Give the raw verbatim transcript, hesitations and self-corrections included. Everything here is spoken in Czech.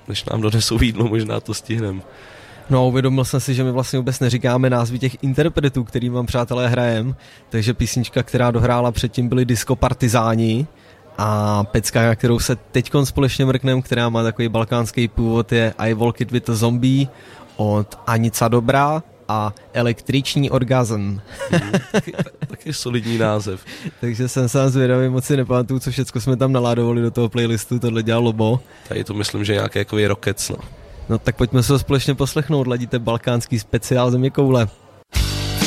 než nám donesou jídlo, možná to stihneme. No, uvědomil jsem si, že my vlastně vůbec neříkáme názvy těch interpretů, který mám přátelé hrajem, takže písnička, která dohrála předtím, byly Disco Partizáni a pecka, na kterou se teďkon společně mrknem, která má takový balkánský původ, je I Walk It With a Zombie od Anica Dobrá a Električní orgazm. Hmm, taky, taky solidní název. Takže jsem sám zvědavý, moc si nepamatuju, co všecko jsme tam naládovali do toho playlistu, tohle dělal Lobo. Tady to myslím, že nějaký jako Rockets, no. No tak pojďme se ho společně poslechnout, ladíte balkánský speciál Země koule.